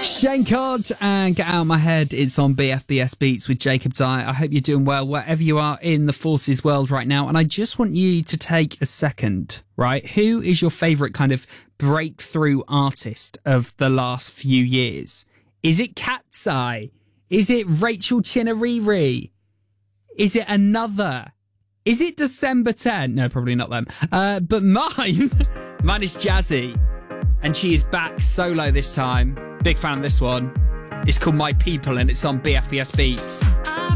Shane Codd and Get Out of My Head. It's on BFBS Beats with Jacob Dye. I hope you're doing well wherever you are in the Forces world right now. And I just want you to take a second, right? Who is your favourite kind of breakthrough artist of the last few years? Is it Cat's Eye? Is it Rachel Chinariri? Is it Another? Is it December 10? No, probably not them. But mine is Jazzy. And she is back solo this time. Big fan of this one. It's called My People and it's on BFBS Beats.